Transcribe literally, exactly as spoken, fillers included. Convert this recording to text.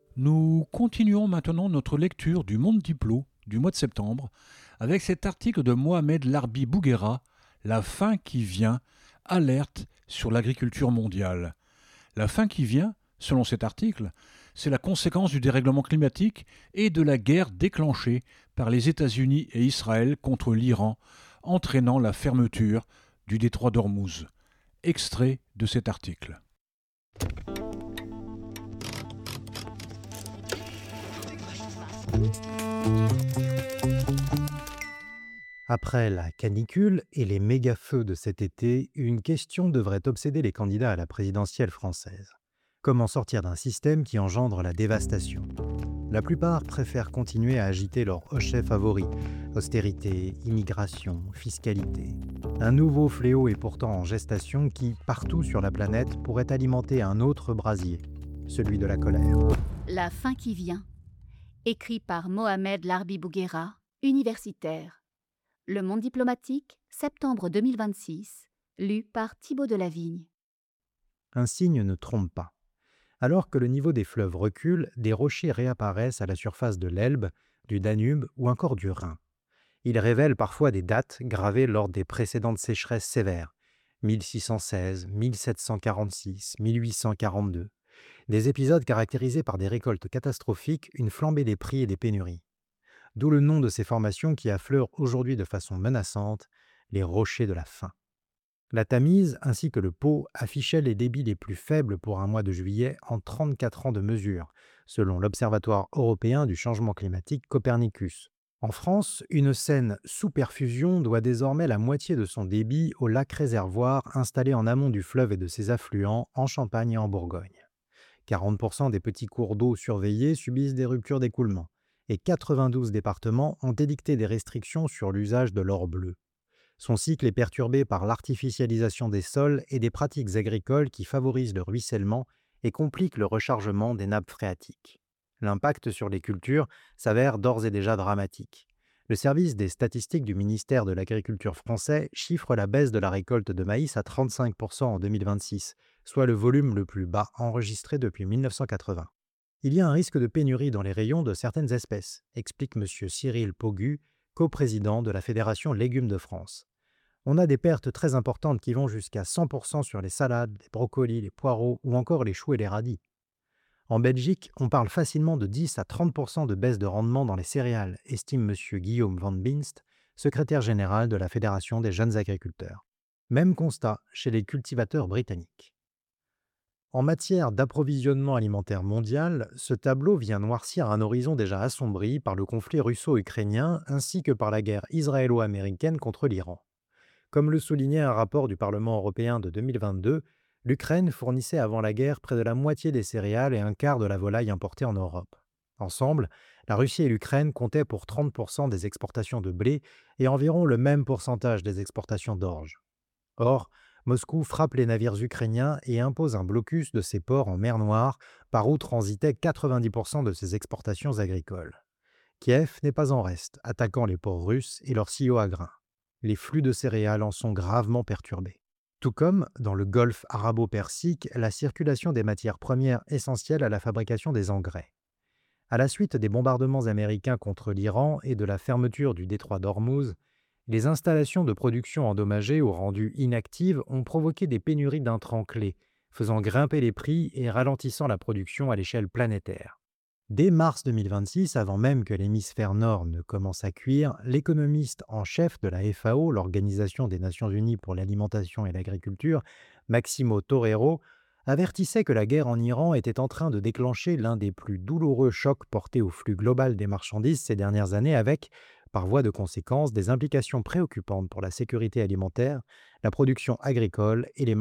Nous continuons maintenant notre lecture du Monde Diplo du mois de septembre avec cet article de Mohamed Larbi Bouguera, La faim qui vient, alerte sur l'agriculture mondiale. La faim qui vient, selon cet article, c'est la conséquence du dérèglement climatique et de la guerre déclenchée par les États-Unis et Israël contre l'Iran, entraînant la fermeture du détroit d'Ormuz. Extrait de cet article. Après la canicule et les méga-feux de cet été, une question devrait obséder les candidats à la présidentielle française. Comment sortir d'un système qui engendre la dévastation? La plupart préfèrent continuer à agiter leur hochet favori: austérité, immigration, fiscalité. Un nouveau fléau est pourtant en gestation qui, partout sur la planète, pourrait alimenter un autre brasier, celui de la colère. La faim qui vient, écrit par Mohamed Larbi Bouguera, universitaire. Le Monde diplomatique, septembre deux mille vingt-six, lu par Thibaut Delavigne. Un signe ne trompe pas. Alors que le niveau des fleuves recule, des rochers réapparaissent à la surface de l'Elbe, du Danube ou encore du Rhin. Ils révèlent parfois des dates gravées lors des précédentes sécheresses sévères, mille six cent seize, mille sept cent quarante-six, mille huit cent quarante-deux, des épisodes caractérisés par des récoltes catastrophiques, une flambée des prix et des pénuries. D'où le nom de ces formations qui affleurent aujourd'hui de façon menaçante, les rochers de la faim. La Tamise ainsi que le Pô affichaient les débits les plus faibles pour un mois de juillet en trente-quatre ans de mesure, selon l'Observatoire européen du changement climatique Copernicus. En France, une Seine sous perfusion doit désormais la moitié de son débit au lac réservoir installé en amont du fleuve et de ses affluents en Champagne et en Bourgogne. quarante pour cent des petits cours d'eau surveillés subissent des ruptures d'écoulement, et quatre-vingt-douze départements ont édicté des restrictions sur l'usage de l'or bleu. Son cycle est perturbé par l'artificialisation des sols et des pratiques agricoles qui favorisent le ruissellement et compliquent le rechargement des nappes phréatiques. L'impact sur les cultures s'avère d'ores et déjà dramatique. Le service des statistiques du ministère de l'Agriculture français chiffre la baisse de la récolte de maïs à trente-cinq pour cent en deux mille vingt-six, soit le volume le plus bas enregistré depuis mille neuf cent quatre-vingts. Il y a un risque de pénurie dans les rayons de certaines espèces, explique M. Cyril Pogu, coprésident de la Fédération Légumes de France. On a des pertes très importantes qui vont jusqu'à cent pour cent sur les salades, les brocolis, les poireaux ou encore les choux et les radis. En Belgique, on parle facilement de dix à trente pour cent de baisse de rendement dans les céréales, estime M. Guillaume Van Binst, secrétaire général de la Fédération des jeunes agriculteurs. Même constat chez les cultivateurs britanniques. En matière d'approvisionnement alimentaire mondial, ce tableau vient noircir un horizon déjà assombri par le conflit russo-ukrainien ainsi que par la guerre israélo-américaine contre l'Iran. Comme le soulignait un rapport du Parlement européen de deux mille vingt-deux, l'Ukraine fournissait avant la guerre près de la moitié des céréales et un quart de la volaille importée en Europe. Ensemble, la Russie et l'Ukraine comptaient pour trente pour cent des exportations de blé et environ le même pourcentage des exportations d'orge. Or, Moscou frappe les navires ukrainiens et impose un blocus de ses ports en mer Noire, par où transitaient quatre-vingt-dix pour cent de ses exportations agricoles. Kiev n'est pas en reste, attaquant les ports russes et leurs silos à grains. Les flux de céréales en sont gravement perturbés. Tout comme, dans le golfe arabo-persique, la circulation des matières premières essentielles à la fabrication des engrais. À la suite des bombardements américains contre l'Iran et de la fermeture du détroit d'Ormuz, les installations de production endommagées ou rendues inactives ont provoqué des pénuries d'intrants clés, faisant grimper les prix et ralentissant la production à l'échelle planétaire. Dès mars deux mille vingt-six, avant même que l'hémisphère nord ne commence à cuire, l'économiste en chef de la F A O, l'Organisation des Nations Unies pour l'alimentation et l'agriculture, Maximo Torero, avertissait que la guerre en Iran était en train de déclencher l'un des plus douloureux chocs portés au flux global des marchandises ces dernières années avec, par voie de conséquence, des implications préoccupantes pour la sécurité alimentaire, la production agricole et les